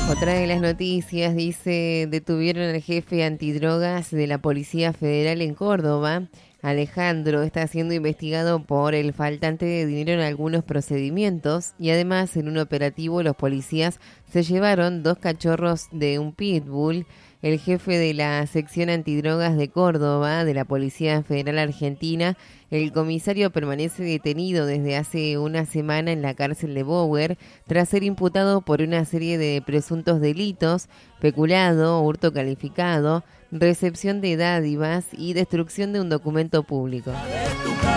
Otra de las noticias dice, detuvieron al jefe antidrogas de la Policía Federal en Córdoba. Alejandro está siendo investigado por el faltante de dinero en algunos procedimientos y además en un operativo los policías se llevaron 2 cachorros de un pitbull. El jefe de la sección antidrogas de Córdoba de la Policía Federal Argentina, el comisario permanece detenido desde hace una semana en la cárcel de Bower tras ser imputado por una serie de presuntos delitos: peculado, hurto calificado, recepción de dádivas y destrucción de un documento público.